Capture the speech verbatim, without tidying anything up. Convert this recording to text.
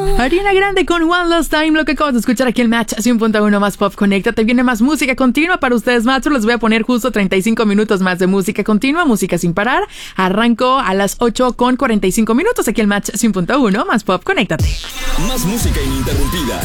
Ariana Grande con One Last Time, lo que acabas de escuchar aquí el Match cien punto uno más Pop. Conéctate, viene más música continua para ustedes, machos. Les voy a poner justo treinta y cinco minutos más de música continua, música sin parar. Arranco a las ocho con cuarenta y cinco minutos aquí el Match cien punto uno más Pop. Conéctate. Más música ininterrumpida.